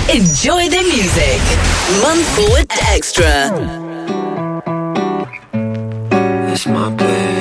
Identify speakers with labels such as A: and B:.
A: Enjoy the music. Month Forward Extra.
B: It's my bed.